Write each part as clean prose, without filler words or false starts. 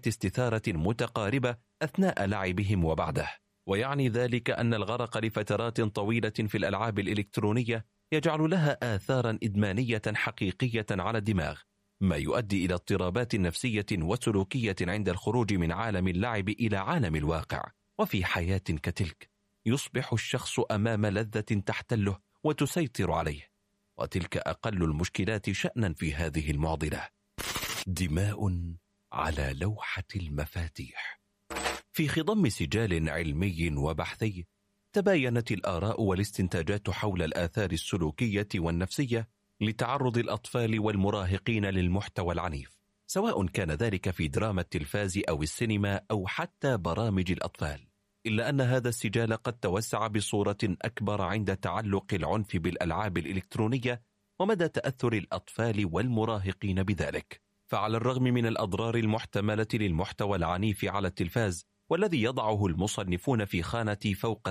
حالات استثارة متقاربة أثناء لعبهم وبعده. ويعني ذلك أن الغرق لفترات طويلة في الألعاب الإلكترونية يجعل لها آثارا إدمانية حقيقية على الدماغ، ما يؤدي إلى اضطرابات نفسية وسلوكية عند الخروج من عالم اللعب إلى عالم الواقع. وفي حياة كتلك يصبح الشخص أمام لذة تحتله وتسيطر عليه، وتلك أقل المشكلات شأنا في هذه المعضلة. دماء على لوحة المفاتيح. في خضم سجال علمي وبحثي تباينت الآراء والاستنتاجات حول الآثار السلوكية والنفسية لتعرض الأطفال والمراهقين للمحتوى العنيف، سواء كان ذلك في دراما التلفاز أو السينما أو حتى برامج الأطفال. إلا أن هذا السجال قد توسع بصورة أكبر عند تعلق العنف بالألعاب الإلكترونية ومدى تأثر الأطفال والمراهقين بذلك. فعلى الرغم من الأضرار المحتملة للمحتوى العنيف على التلفاز، والذي يضعه المصنفون في خانة فوق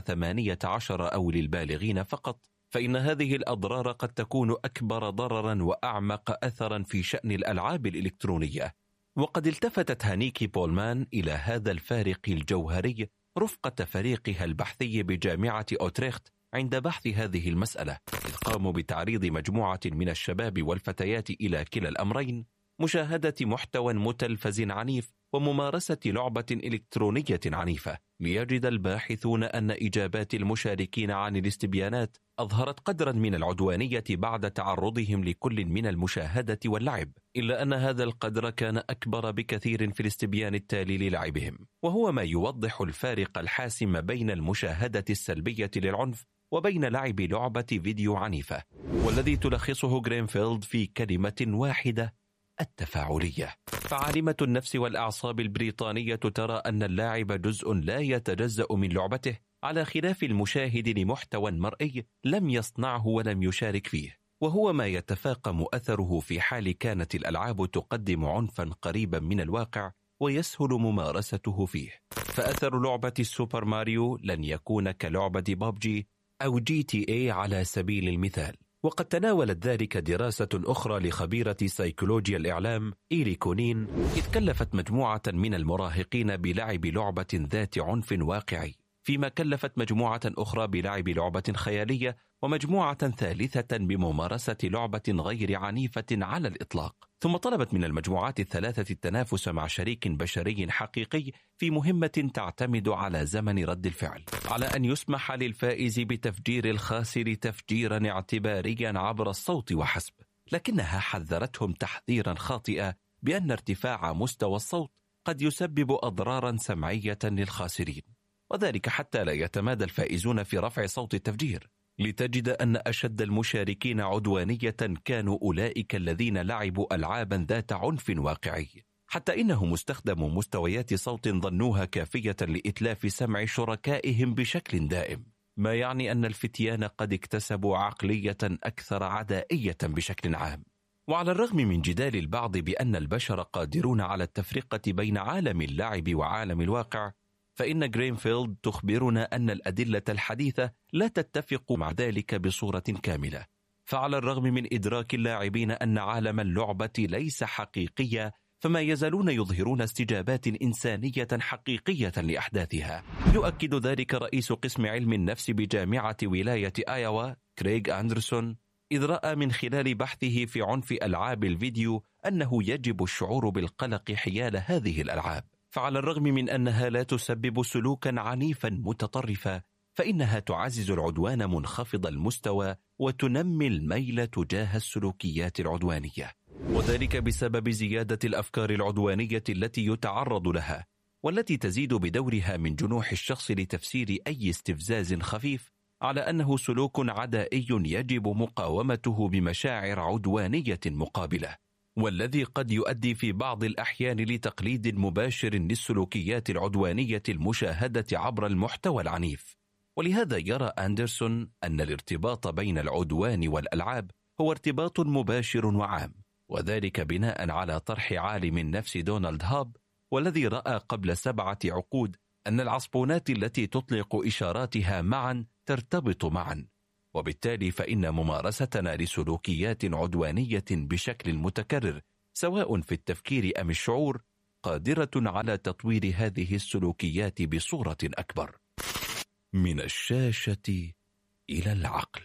18 أو للبالغين فقط، فإن هذه الأضرار قد تكون أكبر ضررا وأعمق أثرا في شأن الألعاب الإلكترونية. وقد التفتت هانيكي بولمان إلى هذا الفارق الجوهري رفقة فريقها البحثي بجامعة أوتريخت عند بحث هذه المسألة، إذ قاموا بتعريض مجموعة من الشباب والفتيات إلى كلا الأمرين: مشاهدة محتوى متلفز عنيف وممارسة لعبة إلكترونية عنيفة. ليجد الباحثون أن إجابات المشاركين عن الاستبيانات أظهرت قدرا من العدوانية بعد تعرضهم لكل من المشاهدة واللعب، إلا أن هذا القدر كان أكبر بكثير في الاستبيان التالي للعبهم، وهو ما يوضح الفارق الحاسم بين المشاهدة السلبية للعنف وبين لعب لعبة فيديو عنيفة، والذي تلخصه جرينفيلد في كلمة واحدة: التفاعلية. فعالمة النفس والأعصاب البريطانية ترى أن اللاعب جزء لا يتجزأ من لعبته، على خلاف المشاهد لمحتوى مرئي لم يصنعه ولم يشارك فيه، وهو ما يتفاقم أثره في حال كانت الألعاب تقدم عنفا قريبا من الواقع ويسهل ممارسته فيه. فأثر لعبة السوبر ماريو لن يكون كلعبة بابجي أو GTA على سبيل المثال. وقد تناولت ذلك دراسة أخرى لخبيرة سيكولوجيا الإعلام إيري كونين، إذ كلفت مجموعة من المراهقين بلعب لعبة ذات عنف واقعي، فيما كلفت مجموعة أخرى بلعب لعبة خيالية، ومجموعة ثالثة بممارسة لعبة غير عنيفة على الإطلاق. ثم طلبت من المجموعات الثلاثة التنافس مع شريك بشري حقيقي في مهمة تعتمد على زمن رد الفعل، على أن يسمح للفائز بتفجير الخاسر تفجيرا اعتباريا عبر الصوت وحسب. لكنها حذرتهم تحذيرا خاطئا بأن ارتفاع مستوى الصوت قد يسبب أضرارا سمعية للخاسرين، وذلك حتى لا يتمادى الفائزون في رفع صوت التفجير. لتجد أن أشد المشاركين عدوانية كانوا أولئك الذين لعبوا ألعابا ذات عنف واقعي، حتى إنهم استخدموا مستويات صوت ظنوها كافية لإتلاف سمع شركائهم بشكل دائم، ما يعني أن الفتيان قد اكتسبوا عقلية أكثر عدائية بشكل عام. وعلى الرغم من جدال البعض بأن البشر قادرون على التفرقة بين عالم اللعب وعالم الواقع، فإن جرينفيلد تخبرنا أن الأدلة الحديثة لا تتفق مع ذلك بصورة كاملة. فعلى الرغم من إدراك اللاعبين أن عالم اللعبة ليس حقيقيا، فما يزالون يظهرون استجابات إنسانية حقيقية لأحداثها. يؤكد ذلك رئيس قسم علم النفس بجامعة ولاية آيوا كريغ أندرسون، إذ رأى من خلال بحثه في عنف ألعاب الفيديو أنه يجب الشعور بالقلق حيال هذه الألعاب. فعلى الرغم من أنها لا تسبب سلوكا عنيفا متطرفا، فإنها تعزز العدوان منخفض المستوى وتنمي الميل تجاه السلوكيات العدوانية، وذلك بسبب زيادة الأفكار العدوانية التي يتعرض لها، والتي تزيد بدورها من جنوح الشخص لتفسير أي استفزاز خفيف على أنه سلوك عدائي يجب مقاومته بمشاعر عدوانية مقابلة، والذي قد يؤدي في بعض الأحيان لتقليد مباشر للسلوكيات العدوانية المشاهدة عبر المحتوى العنيف. ولهذا يرى أندرسون أن الارتباط بين العدوان والألعاب هو ارتباط مباشر وعام، وذلك بناء على طرح عالم النفس دونالد هاب، والذي رأى قبل 7 عقود أن العصبونات التي تطلق إشاراتها معا ترتبط معا، وبالتالي فإن ممارستنا لسلوكيات عدوانية بشكل متكرر سواء في التفكير أم الشعور قادرة على تطوير هذه السلوكيات بصورة أكبر. من الشاشة إلى العقل.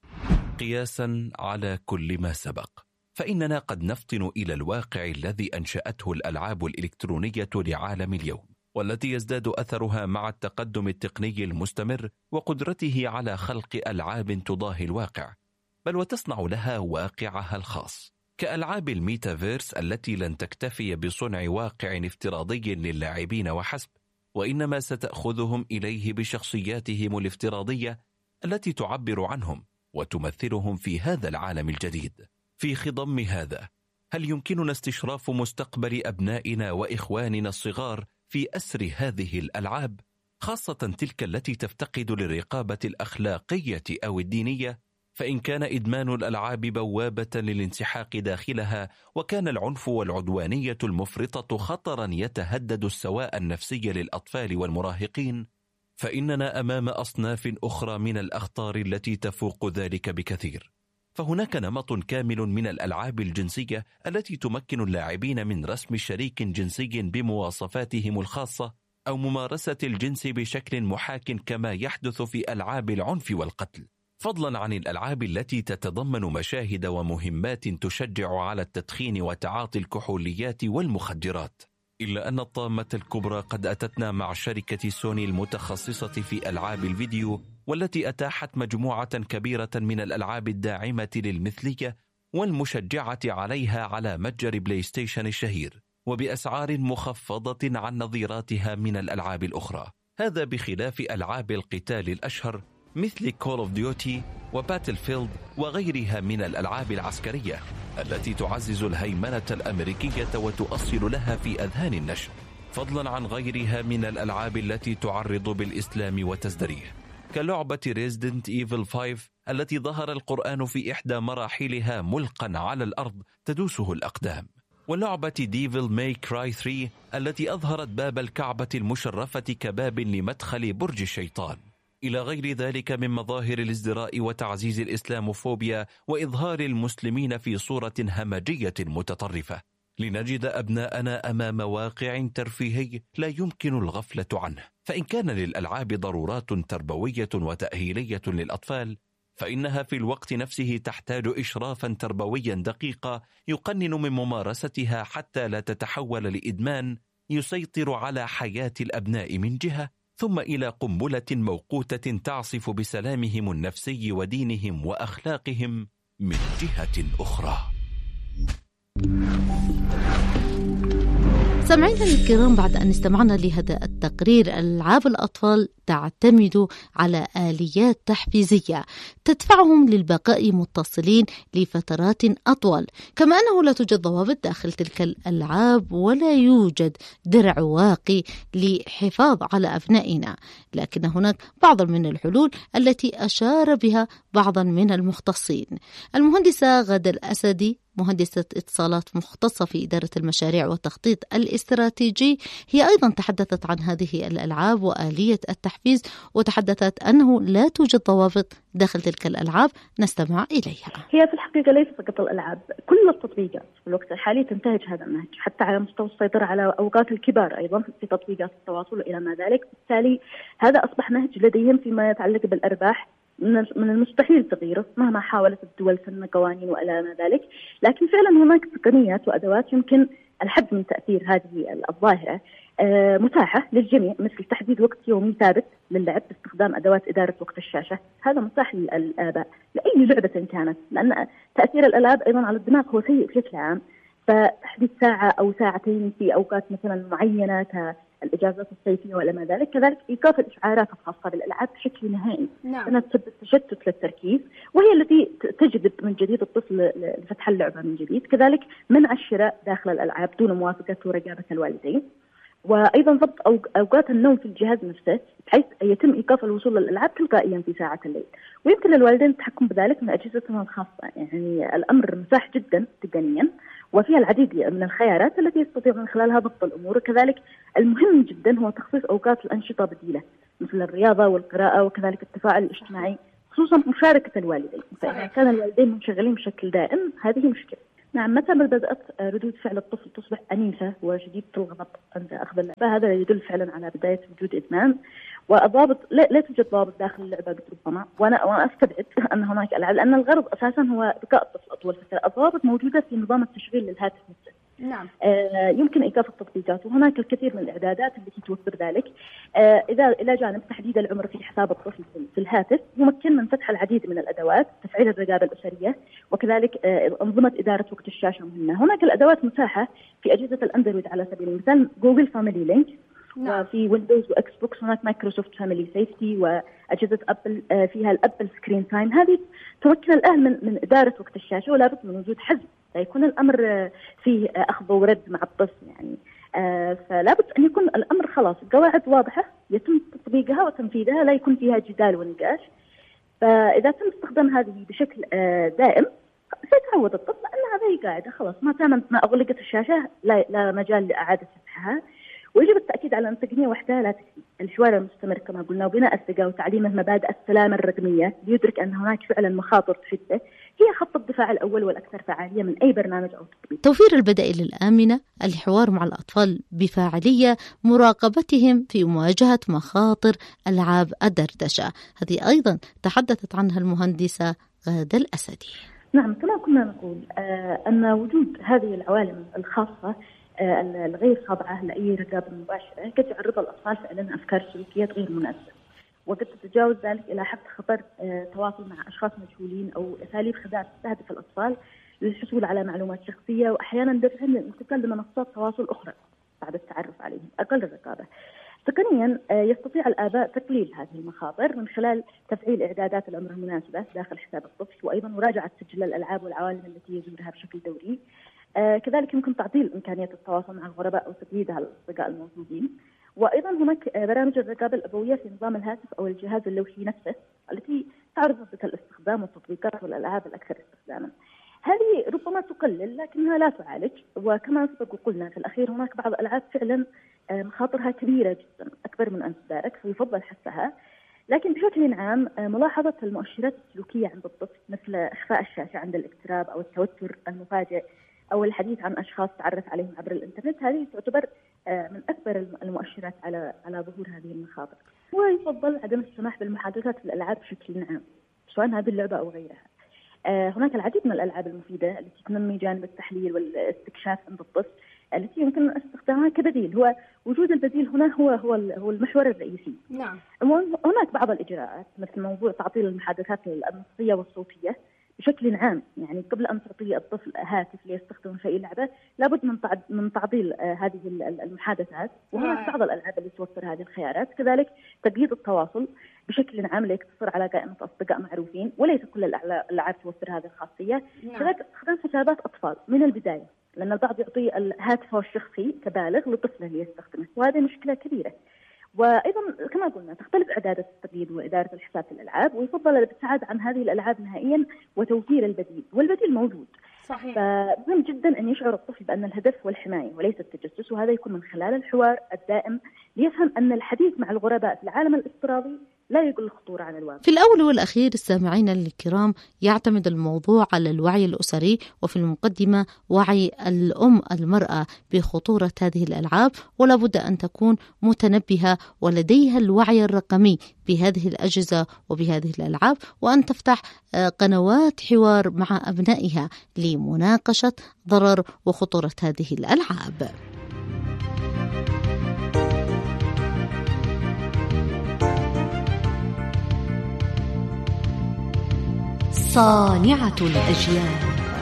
قياسا على كل ما سبق، فإننا قد نفطن إلى الواقع الذي أنشأته الألعاب الإلكترونية لعالم اليوم، والتي يزداد أثرها مع التقدم التقني المستمر وقدرته على خلق ألعاب تضاهي الواقع، بل وتصنع لها واقعها الخاص، كألعاب الميتافيرس التي لن تكتفي بصنع واقع افتراضي للاعبين وحسب، وإنما ستأخذهم إليه بشخصياتهم الافتراضية التي تعبر عنهم وتمثلهم في هذا العالم الجديد. في خضم هذا، هل يمكننا استشراف مستقبل أبنائنا وإخواننا الصغار في أسر هذه الألعاب، خاصة تلك التي تفتقد للرقابة الأخلاقية أو الدينية؟ فإن كان إدمان الألعاب بوابة للانسحاق داخلها، وكان العنف والعدوانية المفرطة خطرا يتهدد السواء النفسي للأطفال والمراهقين، فإننا أمام أصناف أخرى من الأخطار التي تفوق ذلك بكثير. فهناك نمط كامل من الألعاب الجنسية التي تمكن اللاعبين من رسم شريك جنسي بمواصفاتهم الخاصة، أو ممارسة الجنس بشكل محاك كما يحدث في ألعاب العنف والقتل، فضلا عن الألعاب التي تتضمن مشاهد ومهمات تشجع على التدخين وتعاطي الكحوليات والمخدرات. إلا أن الطامة الكبرى قد أتتنا مع شركة سوني المتخصصة في ألعاب الفيديو، والتي أتاحت مجموعة كبيرة من الألعاب الداعمة للمثلية والمشجعة عليها على متجر بلاي ستيشن الشهير، وبأسعار مخفضة عن نظيراتها من الألعاب الأخرى. هذا بخلاف ألعاب القتال الأشهر مثل كول اوف ديوتي وباتلفيلد وغيرها من الألعاب العسكرية التي تعزز الهيمنة الأمريكية وتؤصل لها في أذهان النشء، فضلا عن غيرها من الألعاب التي تعرض بالإسلام وتزدريه، كلعبة ريزيدنت ايفل 5 التي ظهر القرآن في إحدى مراحلها ملقا على الأرض تدوسه الأقدام، ولعبة ديفل ماي كراي 3 التي أظهرت باب الكعبة المشرفة كباب لمدخل برج الشيطان، إلى غير ذلك من مظاهر الازدراء وتعزيز الإسلاموفوبيا وإظهار المسلمين في صورة همجية متطرفة، لنجد أبناءنا أمام واقع ترفيهي لا يمكن الغفلة عنه. فإن كان للألعاب ضرورات تربوية وتأهيلية للأطفال، فإنها في الوقت نفسه تحتاج إشرافا تربويا دقيقا يقنن من ممارستها حتى لا تتحول لإدمان يسيطر على حياة الأبناء من جهة، ثم إلى قنبلة موقوتة تعصف بسلامهم النفسي ودينهم وأخلاقهم من جهة أخرى. سمعينا الكرام، بعد أن استمعنا لهذا التقرير، ألعاب الأطفال تعتمد على آليات تحفيزية تدفعهم للبقاء متصلين لفترات أطول، كما أنه لا توجد ضوابط داخل تلك الألعاب ولا يوجد درع واقي للحفاظ على أبنائنا، لكن هناك بعض من الحلول التي أشار بها بعض من المختصين. المهندسة غادة الأسدي، مهندسة اتصالات مختصة في إدارة المشاريع والتخطيط الاستراتيجي، هي أيضا تحدثت عن هذه الألعاب وآلية التحفيز، وتحدثت أنه لا توجد ضوابط داخل تلك الألعاب. نستمع إليها. هي في الحقيقة ليس فقط الألعاب، كل التطبيقات في الوقت الحالي تنتهج هذا النهج، حتى على مستوى السيطرة على أوقات الكبار أيضا في تطبيقات التواصل إلى ما ذلك. بالتالي هذا أصبح نهج لديهم فيما يتعلق بالأرباح، من المستحيل تغييره مهما حاولت الدول سن قوانين وإلى ما ذلك. لكن فعلا هناك تقنيات وأدوات يمكن الحد من تأثير هذه الظاهرة متاحة للجميع، مثل تحديد وقت يومي ثابت للعب باستخدام أدوات إدارة وقت الشاشة. هذا متاح للآباء لأي لعبة كانت، لأن تأثير الألعاب أيضا على الدماغ هو سيء بشكل عام، فتحديد ساعة أو ساعتين في أوقات مثلا معينة كالإجازات الصيفية ولا ما ذلك، كذلك إيقاف الإشعارات الخاصة بالألعاب بشكل نهائي لأنها تسبب تشتت للتركيز، وهي التي تجذب من جديد الطفل لفتح اللعبة من جديد. كذلك منع الشراء داخل الألعاب دون موافقة ورقابة الوالدين، وأيضا ضبط أوقات النوم في الجهاز نفسه بحيث يتم إيقاف الوصول للألعاب تلقائيا في ساعة الليل، ويمكن للوالدين التحكم بذلك من أجهزتهم الخاصة. يعني الأمر متاح جدا تقنيا، وفيها العديد من الخيارات التي يستطيع من خلالها ضبط الأمور. وكذلك المهم جدا هو تخصيص أوقات الأنشطة بديلة مثل الرياضة والقراءة، وكذلك التفاعل الاجتماعي، خصوصا مشاركة الوالدين. فإذا كان الوالدين منشغلين بشكل دائم هذه مشكلة. نعم، متى ما بدأت ردود فعل الطفل تصبح أنيفة وشديدة الغضب عند أخذ اللعبة، هذا يدل فعلا على بداية وجود إدمان. والضابط لا توجد ضابط داخل اللعبة ربما، وأنا أستبعد أن هناك ألعاب، لأن الغرض أساسا هو ذكاء الطفل أطول فترة. الضوابط موجودة في نظام التشغيل للهاتف نفسه. نعم. يمكن إيقاف التطبيقات، وهناك الكثير من الإعدادات التي توفر ذلك. إلى جانب تحديد العمر في حساب الطفل في الهاتف، يمكن من فتح العديد من الأدوات، تفعيل الرقابة الأسرية، وكذلك أنظمة إدارة وقت الشاشة مهمة. هناك الأدوات متاحة في أجهزة الأندرويد على سبيل المثال جوجل فاميلي لينك، وفي ويندوز وإكس بوكس هناك مايكروسوفت فاميلي سيفتي، وأجهزة أبل فيها الأبل سكرين تايم. هذه تمكن الأهل من إدارة وقت الشاشة، ولا بد من وجود حزم لا يكون الأمر فيه أخذ ورد مع الطفل يعني. فلا بد أن يكون الأمر خلاص قواعد واضحة يتم تطبيقها وتنفيذها، لا يكون فيها جدال ونقاش. فإذا تم استخدام هذه بشكل دائم سيتعود الطفل أن هذه قاعدة خلاص، ما أغلقت الشاشة لا مجال لإعادة فتحها. ويجب التأكيد على أن التقنية وحدها لا تكفي. الحوار المستمر كما قلنا وبناء الثقة وتعليمه مبادئ السلامة الرقمية ليدرك أن هناك فعلا مخاطر تحدث هي خط الدفاع الأول والأكثر فعالية من أي برنامج أو تطبيق. توفير البدائل الآمنة، الحوار مع الأطفال بفاعلية، مراقبتهم في مواجهة مخاطر ألعاب الدردشة، هذه أيضا تحدثت عنها المهندسة غادة الأسدي. نعم، كما كنا نقول أن وجود هذه العوالم الخاصة الغير خاضعة لأي رقابة مباشرة قد يعرض الأطفال فعلا أفكار سلوكيات غير مناسبة، وقد تتجاوز ذلك إلى حد خطر تواصل مع أشخاص مجهولين أو أساليب خداع تستهدف الأطفال للحصول على معلومات شخصية، وأحيانا دفعهم للانتقال لمنصات تواصل أخرى بعد التعرف عليهم أقل رقابة. تقنيا يستطيع الآباء تقليل هذه المخاطر من خلال تفعيل إعدادات الأمر المناسبة داخل حساب الطفل، وأيضا مراجعة سجل الألعاب والعوالم التي يزورها بشكل دوري. كذلك يمكن تعطيل إمكانية التواصل مع الغرباء أو تقييدها للأصدقاء الموجودين. وأيضا هناك برامج الرقابة الأبوية في نظام الهاتف أو الجهاز اللوحي نفسه التي تعرض ضبط الاستخدام والتطبيقات والألعاب الأكثر استخداما. هذه ربما تقلل لكنها لا تعالج، وكما سبق وقلنا في الأخير هناك بعض الألعاب فعلا مخاطرها كبيرة جدا أكبر من أن تدارك، فيفضل حثها. لكن بشكل عام ملاحظة المؤشرات السلوكية عند الطفل مثل إخفاء الشاشة عند الاقتراب أو التوتر المفاجئ أو الحديث عن أشخاص تعرف عليهم عبر الإنترنت، هذه تعتبر من أكبر المؤشرات على ظهور هذه المخاطر. ويفضل عدم السماح بالمحادثات في الألعاب بشكل عام سواء هذه اللعبة أو غيرها. هناك العديد من الألعاب المفيدة التي تنمي جانب التحليل والاستكشاف عند الطفل التي يمكن استخدامها كبديل. هو وجود البديل هنا هو المحور الرئيسي. نعم. هناك بعض الإجراءات مثل موضوع تعطيل المحادثات النصية والصوتية بشكل عام، يعني قبل أن تعطي الطفل هاتف ليستخدم في أي لعبة لابد من تعطيل هذه المحادثات. وهناك بعض الألعاب اللي توفر هذه الخيارات. كذلك تقييد التواصل بشكل عام لا يقتصر على قائمة أصدقاء معروفين، وليس كل الألعاب توفر هذه الخاصية. كذلك استخدام حسابات أطفال من البداية، لأن البعض يعطي الهاتف الشخصي كبالغ لطفله ليستخدمه، وهذه مشكلة كبيرة. وأيضا كما قلنا تختلف إعدادات التقييد وإدارة الحساب في الألعاب، ويفضل الابتعاد عن هذه الألعاب نهائيا وتوفير البديل، والبديل موجود. صحيح. فمهم جدا أن يشعر الطفل بأن الهدف هو الحماية وليس التجسس، وهذا يكون من خلال الحوار الدائم ليفهم أن الحديث مع الغرباء في العالم الافتراضي لا يقل الخطورة عن الواقع. في الأول والأخير السامعين الكرام يعتمد الموضوع على الوعي الأسري، وفي المقدمة وعي الأم المرأة بخطورة هذه الألعاب، ولا بد أن تكون متنبهة ولديها الوعي الرقمي بهذه الأجهزة وبهذه الألعاب، وأن تفتح قنوات حوار مع أبنائها لمناقشة ضرر وخطورة هذه الألعاب. صانعة الأجيال.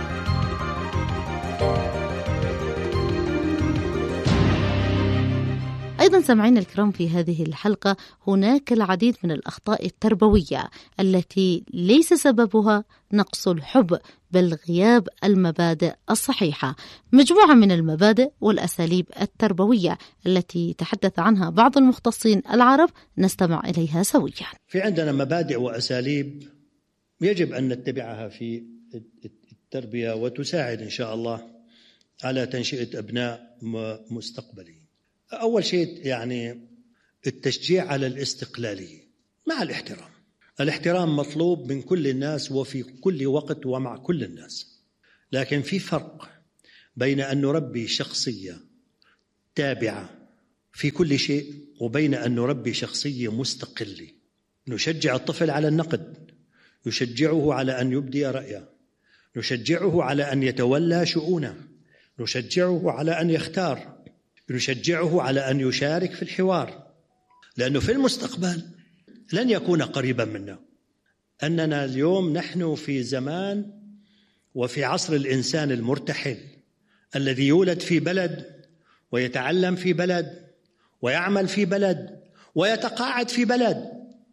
أيضا سمعين الكرام في هذه الحلقة هناك العديد من الأخطاء التربوية التي ليس سببها نقص الحب بل غياب المبادئ الصحيحة. مجموعة من المبادئ والأساليب التربوية التي تحدث عنها بعض المختصين العرب نستمع إليها سويا. في عندنا مبادئ وأساليب يجب أن نتبعها في التربية وتساعد إن شاء الله على تنشئة أبناء مستقبليين. أول شيء يعني التشجيع على الاستقلالية مع الاحترام. الاحترام مطلوب من كل الناس وفي كل وقت ومع كل الناس. لكن في فرق بين أن نربي شخصية تابعة في كل شيء وبين أن نربي شخصية مستقلة. نشجع الطفل على النقد، نشجعه على أن يبدي رأيه، نشجعه على أن يتولى شؤونه، نشجعه على أن يختار، نشجعه على أن يشارك في الحوار، لأنه في المستقبل لن يكون قريبا منا. أننا اليوم نحن في زمان وفي عصر الإنسان المرتحل الذي يولد في بلد ويتعلم في بلد ويعمل في بلد ويتقاعد في بلد.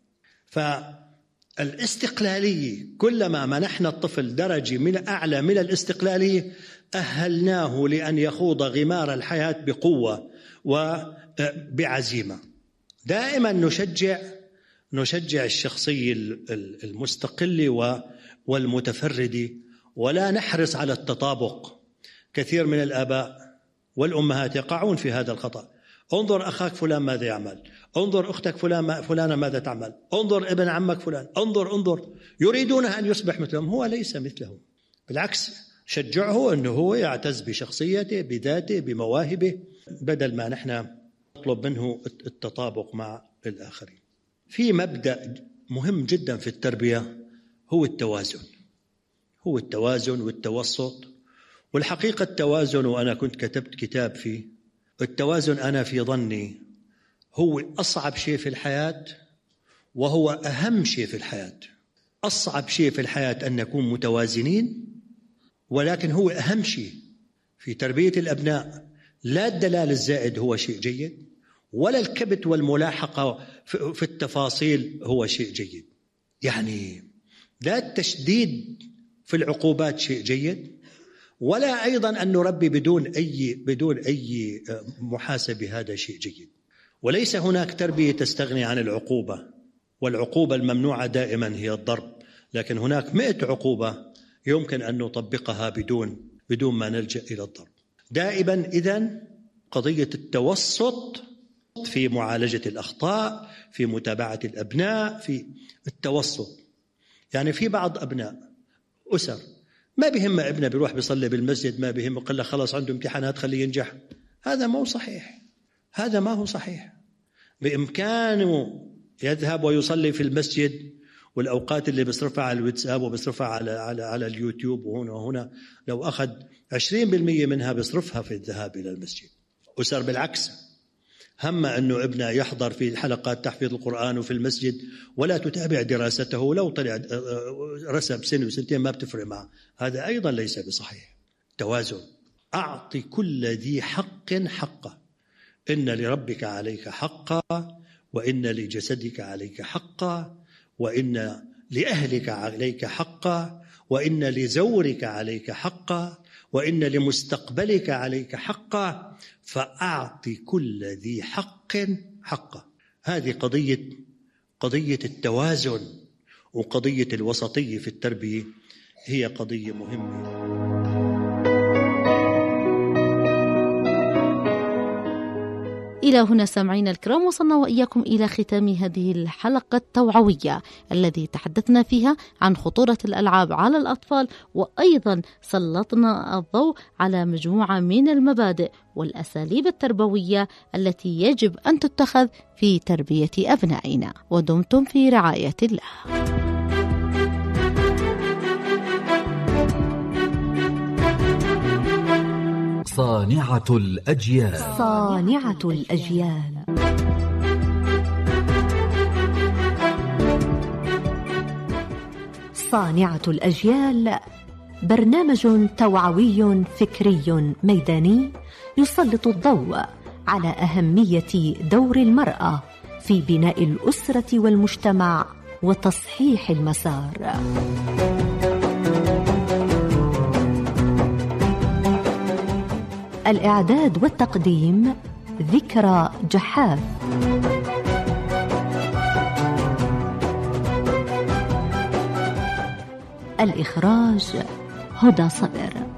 فالاستقلالية كلما منحنا الطفل درجة من أعلى من الاستقلالية أهلناه لأن يخوض غمار الحياة بقوة وبعزيمة. دائما نشجع الشخصية المستقلة والمتفردة ولا نحرص على التطابق. كثير من الآباء والأمهات يقعون في هذا الخطأ. انظر أخاك فلان ماذا يعمل، انظر أختك فلانة ماذا تعمل، انظر ابن عمك فلان، انظر. يريدون أن يصبح مثلهم، هو ليس مثلهم. بالعكس، شجعه أنه هو يعتز بشخصيته، بذاته، بمواهبه، بدل ما نحن نطلب منه التطابق مع الآخرين. في مبدأ مهم جدا في التربية هو التوازن والتوسط. والحقيقة التوازن، وأنا كنت كتبت كتاب فيه، التوازن أنا في ظني هو أصعب شيء في الحياة وهو أهم شيء في الحياة. أصعب شيء في الحياة أن نكون متوازنين، ولكن هو أهم شيء في تربية الأبناء. لا الدلال الزائد هو شيء جيد، ولا الكبت والملاحقة في التفاصيل هو شيء جيد. يعني لا التشديد في العقوبات شيء جيد، ولا أيضا أن نربي بدون أي محاسبة، هذا شيء جيد. وليس هناك تربية تستغني عن العقوبة، والعقوبة الممنوعة دائما هي الضرب، لكن هناك 100 عقوبة يمكن أن نطبقها بدون ما نلجأ إلى الضرب. دائما إذن قضية التوسط في معالجة الأخطاء، في متابعة الأبناء، في التوسط. يعني في بعض أبناء أسر ما بهم ابنه بيروح بيصلي بالمسجد، ما بهم، قال له خلاص عنده امتحانات خليه ينجح. هذا ما هو صحيح. بإمكانه يذهب ويصلي في المسجد، والأوقات اللي بيصرفها على الواتساب وبيصرفها على اليوتيوب وهنا لو أخذ 20% منها بيصرفها في الذهاب إلى المسجد. أسر بالعكس، هم أنه ابنه يحضر في حلقات تحفيظ القرآن وفي المسجد ولا تتابع دراسته، لو طلع رسب سنة وسنتين ما بتفرق معه. هذا أيضا ليس بصحيح. توازن. أعطي كل ذي حق حقه، إن لربك عليك حقا، وإن لجسدك عليك حقا، وإن لأهلك عليك حقا، وإن لزورك عليك حقا، وإن لمستقبلك عليك حقا، فأعطي كل ذي حق حقه. هذه قضية التوازن وقضية الوسطية في التربية هي قضية مهمة. إلى هنا سامعينا الكرام وصلنا وإياكم إلى ختام هذه الحلقة التوعوية الذي تحدثنا فيها عن خطورة الألعاب على الأطفال، وأيضا سلطنا الضوء على مجموعة من المبادئ والأساليب التربوية التي يجب أن تتخذ في تربية أبنائنا. ودمتم في رعاية الله. صانعة الأجيال. صانعة الأجيال. صانعة الأجيال برنامج توعوي فكري ميداني يسلط الضوء على أهمية دور المرأة في بناء الأسرة والمجتمع وتصحيح المسار. الإعداد والتقديم ذكرى جحاف. الإخراج هدى صدر.